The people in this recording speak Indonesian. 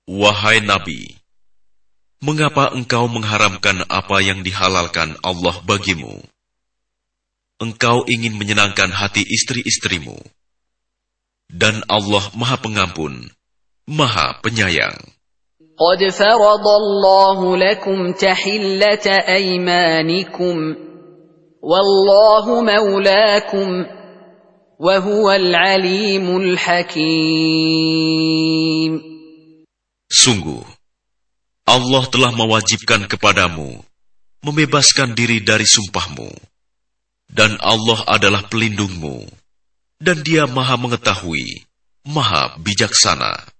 Wahai Nabi, mengapa engkau mengharamkan apa yang dihalalkan Allah bagimu? Engkau ingin menyenangkan hati istri-istrimu. Dan Allah Maha Pengampun, Maha Penyayang. قد فرض الله لكم تحلة أيمانكم والله مولاكم وهو العليم الحكيم. Sungguh, Allah telah mewajibkan kepadamu membebaskan diri dari sumpahmu, dan Allah adalah pelindungmu, dan Dia Maha Mengetahui, Maha Bijaksana.